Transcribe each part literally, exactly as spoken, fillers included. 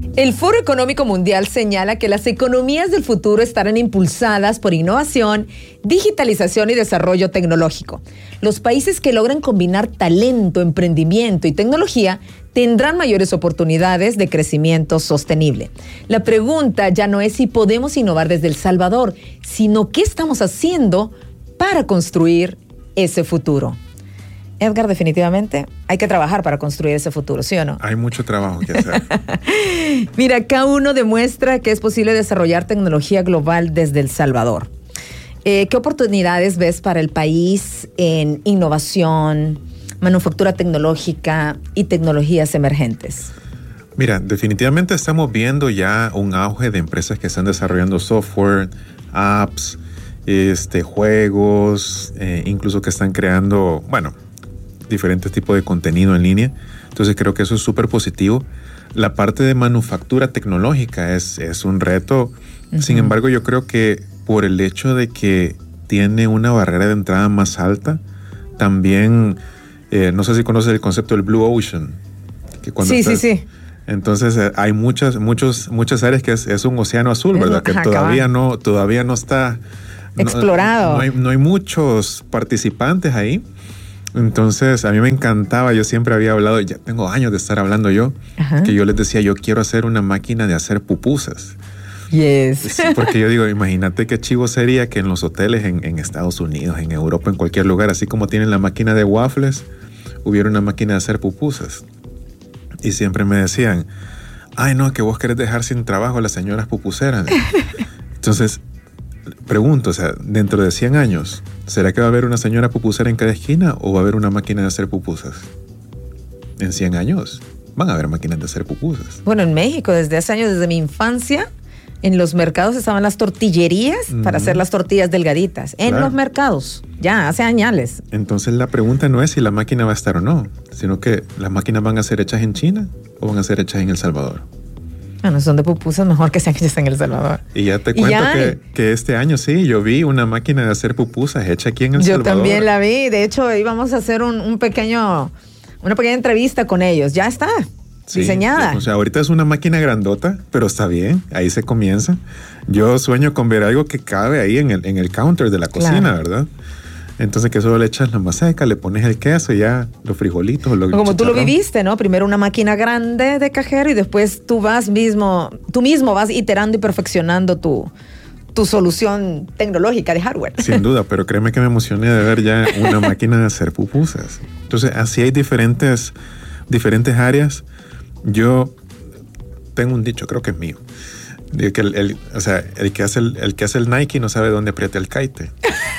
El Foro Económico Mundial señala que las economías del futuro estarán impulsadas por innovación, digitalización y desarrollo tecnológico. Los países que logran combinar talento, emprendimiento y tecnología tendrán mayores oportunidades de crecimiento sostenible. La pregunta ya no es si podemos innovar desde El Salvador, sino qué estamos haciendo para construir ese futuro. Edgar, definitivamente hay que trabajar para construir ese futuro, ¿sí o no? Hay mucho trabajo que hacer. Mira, K uno demuestra que es posible desarrollar tecnología global desde El Salvador. Eh, ¿Qué oportunidades ves para el país en innovación, manufactura tecnológica y tecnologías emergentes? Mira, definitivamente estamos viendo ya un auge de empresas que están desarrollando software, apps, este, juegos, eh, incluso que están creando, bueno, diferentes tipos de contenido en línea. Entonces creo que eso es súper positivo. La parte de manufactura tecnológica es, es un reto. Uh-huh. Sin embargo, yo creo que por el hecho de que tiene una barrera de entrada más alta, también, eh, no sé si conoces el concepto del Blue Ocean. Que cuando sí, estás, sí, sí. Entonces eh, hay muchas, muchos, muchas áreas que es, es un océano azul, ¿verdad? Que todavía no, todavía no está explorado. No, no, hay, no hay muchos participantes ahí. Entonces, a mí me encantaba, yo siempre había hablado, ya tengo años de estar hablando yo, Ajá. que yo les decía, yo quiero hacer una máquina de hacer pupusas. Yes. Sí, porque yo digo, imagínate qué chivo sería que en los hoteles en, en Estados Unidos, en Europa, en cualquier lugar, así como tienen la máquina de waffles, hubiera una máquina de hacer pupusas. Y siempre me decían, ay no, que vos querés dejar sin trabajo a las señoras pupuseras. Entonces, pregunto, o sea, dentro de cien años, ¿será que va a haber una señora pupusera en cada esquina o va a haber una máquina de hacer pupusas? En cien años van a haber máquinas de hacer pupusas. Bueno, en México, desde hace años, desde mi infancia, en los mercados estaban las tortillerías mm. para hacer las tortillas delgaditas. En claro. los mercados, ya, hace añales. Entonces la pregunta no es si la máquina va a estar o no, sino que las máquinas van a ser hechas en China o van a ser hechas en El Salvador. Bueno, son de pupusas, mejor que sean hechas en El Salvador. Y ya te cuento ya que, que este año sí, yo vi una máquina de hacer pupusas hecha aquí en El yo Salvador. Yo también la vi. De hecho, íbamos a hacer un, un pequeño, una pequeña entrevista con ellos. Ya está, sí, diseñada. O sea, ahorita es una máquina grandota, pero está bien, ahí se comienza. Yo sueño con ver algo que cabe ahí en el, en el counter de la cocina, claro. ¿verdad? Entonces que solo le echas la maseca, le pones el queso y ya los frijolitos. Lo Como tú lo viviste, ¿no? Primero una máquina grande de cajero y después tú vas mismo, tú mismo vas iterando y perfeccionando tu, tu solución tecnológica de hardware. Sin duda, pero créeme que me emocioné de ver ya una máquina de hacer pupusas. Entonces así hay diferentes, diferentes áreas. Yo tengo un dicho, creo que es mío. De que el, el, o sea, el que hace el, el que hace el Nike no sabe dónde aprieta el kite.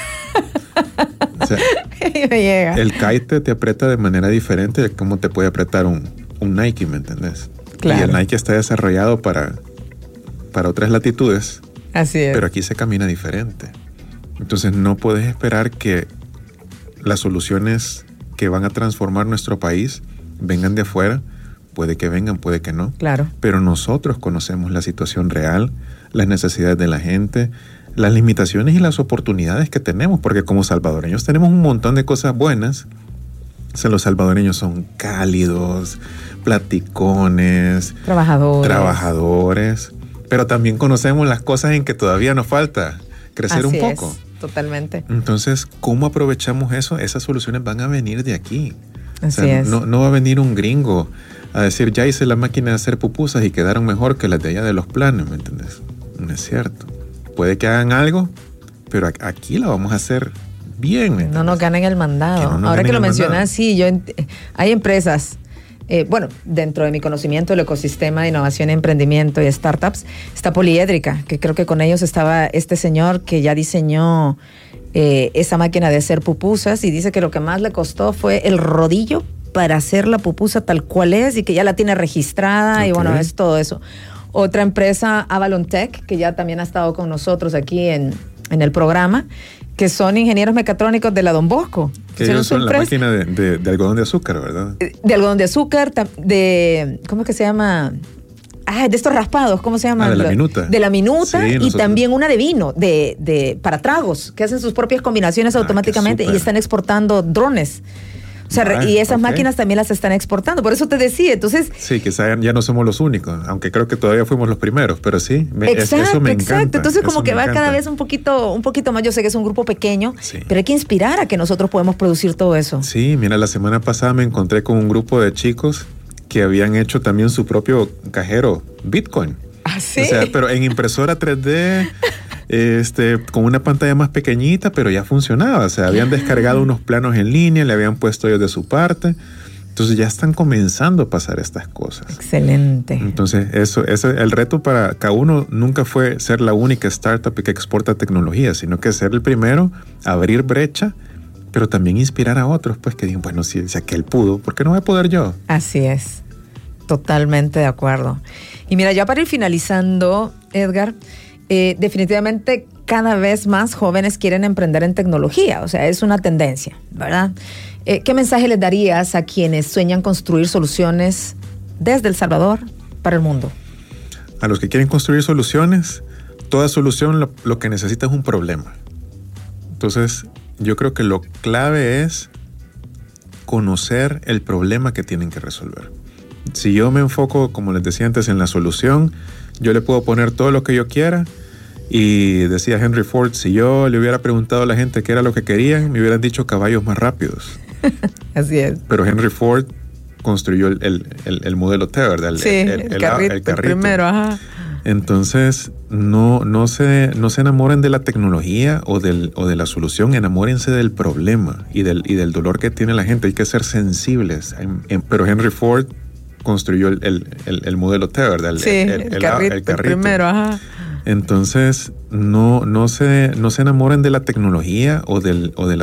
O sea, me llega. El kite te aprieta de manera diferente de cómo te puede apretar un, un Nike, ¿me entendés? Claro. Y el Nike está desarrollado para, para otras latitudes. Así es. Pero aquí se camina diferente. Entonces no puedes esperar que las soluciones que van a transformar nuestro país vengan de afuera. Puede que vengan, puede que no. Claro. Pero nosotros conocemos la situación real, las necesidades de la gente, las limitaciones y las oportunidades que tenemos, porque como salvadoreños tenemos un montón de cosas buenas. O sea, los salvadoreños son cálidos, platicones, trabajadores. trabajadores, pero también conocemos las cosas en que todavía nos falta crecer Así un poco. Es, totalmente. Entonces, ¿cómo aprovechamos eso? Esas soluciones van a venir de aquí. Así o sea, es. No, no va a venir un gringo a decir, ya hice la máquina de hacer pupusas y quedaron mejor que las de allá de los planes, ¿me entiendes? No es cierto. Puede que hagan algo, pero aquí la vamos a hacer bien. ¿me no nos ganen el mandado. Que no Ahora que lo mencionas, sí, yo ent- hay empresas, eh, bueno, dentro de mi conocimiento del ecosistema de innovación, emprendimiento y startups, está Poliédrica, que creo que con ellos estaba este señor que ya diseñó eh, esa máquina de hacer pupusas y dice que lo que más le costó fue el rodillo para hacer la pupusa tal cual es y que ya la tiene registrada. Okay. Y bueno, es todo eso. Otra empresa, Avalon Tech, que ya también ha estado con nosotros aquí en, en el programa, que son ingenieros mecatrónicos de la Don Bosco. Que ellos son la máquina de, de, de algodón de azúcar, ¿verdad? De algodón de azúcar, de, ¿cómo que se llama? Ah, de estos raspados, ¿cómo se llama? Ah, de la minuta. De la minuta, sí, y nosotros... también una de vino, de, de para tragos, que hacen sus propias combinaciones ah, automáticamente y están exportando drones. O O sea, ah, y esas okay. máquinas también las están exportando. Por eso te decía, entonces... Sí, quizá ya no somos los únicos, aunque creo que todavía fuimos los primeros, pero sí, me, exacto, eso me exacto. encanta. Entonces como que va encanta. cada vez un poquito, un poquito más. Yo sé que es un grupo pequeño, sí. pero hay que inspirar a que nosotros podemos producir todo eso. Sí, mira, la semana pasada me encontré con un grupo de chicos que habían hecho también su propio cajero Bitcoin. ¿Ah, sí? O sea, pero en impresora tres D... Este, con una pantalla más pequeñita, pero ya funcionaba. O sea, habían descargado unos planos en línea, le habían puesto ellos de su parte. Entonces ya están comenzando a pasar estas cosas. Excelente. Entonces, eso, ese, el reto para cada uno nunca fue ser la única startup que exporta tecnología, sino que ser el primero, abrir brecha, pero también inspirar a otros, pues que digan, bueno, si, si aquel pudo, ¿por qué no voy a poder yo? Así es. Totalmente de acuerdo. Y mira, ya para ir finalizando, Edgar, Eh, definitivamente cada vez más jóvenes quieren emprender en tecnología, o sea, es una tendencia, ¿verdad? Eh, ¿Qué mensaje les darías a quienes sueñan construir soluciones desde El Salvador para el mundo? A los que quieren construir soluciones, toda solución lo, lo que necesita es un problema. Entonces, yo creo que lo clave es conocer el problema que tienen que resolver. Si yo me enfoco, como les decía antes, en la solución, yo le puedo poner todo lo que yo quiera. Y decía Henry Ford, si yo le hubiera preguntado a la gente qué era lo que querían, me hubieran dicho caballos más rápidos. Así es. Pero Henry Ford construyó el, el, el, el modelo T, ¿verdad? El, sí, el, el, el, carrito, el carrito. El primero, ajá. Entonces, no, no, se, no se enamoren de la tecnología o, del, o de la solución, enamórense del problema y del, y del dolor que tiene la gente. Hay que ser sensibles. Pero Henry Ford construyó el, el, el, el modelo T, ¿verdad? El, sí, el, el, el, carrito, el carrito. El primero, ajá. Entonces, no, no, se, no se enamoren de la tecnología o, del, o de la